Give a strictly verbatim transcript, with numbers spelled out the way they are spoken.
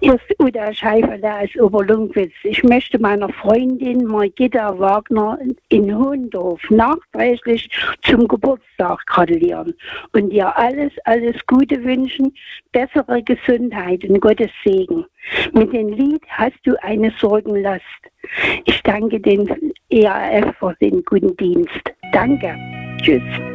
Hier ist Uda Scheiferle aus Oberlungwitz. Ich möchte meiner Freundin Margitta Wagner in Hohendorf nachträglich zum Geburtstag gratulieren und ihr alles, alles Gute wünschen, bessere Gesundheit und Gottes Segen. Mit dem Lied Hast du eine Sorgenlast. Ich danke den E A F für den guten Dienst. Danke. Tschüss.